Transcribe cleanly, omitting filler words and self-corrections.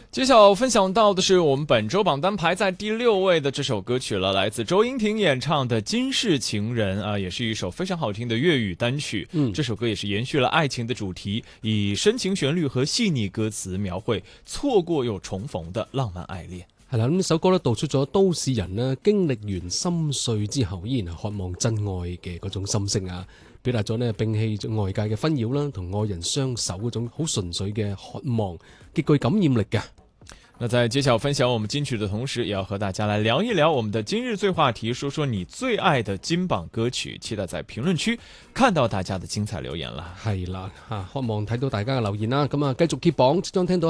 揭晓分享到的是我们本周榜单排在第6位的这首歌曲了，来自周英婷演唱的《今世情人》啊，也是一首非常好听的粤语单曲。这首歌也是延續了愛情的主題，以深情旋律和細膩歌詞描繪錯過又重逢的浪漫愛戀。 係啦，咁呢首歌咧道出咗都市人咧經歷完心碎之後，依然係渴望真愛嘅嗰種心聲啊，表達咗咧摒棄外界嘅紛擾啦，同愛人相守嗰種好純粹嘅渴望，極具感染力嘅。 那在揭曉分享我們金曲的同時，也要和大家來聊一聊我們的今日最話題，說說你最愛的金榜歌曲。期待在評論區看到大家的精彩留言啦。 係啦，渴望睇到大家嘅留言啦。咁啊，繼續揭榜，即將聽到